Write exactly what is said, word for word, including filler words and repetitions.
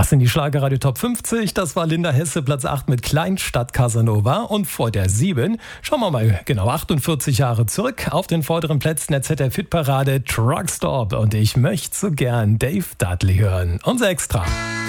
Das sind die Schlagerradio Top fünfzig. Das war Linda Hesse, Platz acht mit Kleinstadt Casanova. Und vor der sieben, schauen wir mal genau achtundvierzig Jahre zurück. Auf den vorderen Plätzen der Z R-Fit-Parade Truckstop. Und ich möchte so gern Dave Dudley hören. Unser Extra.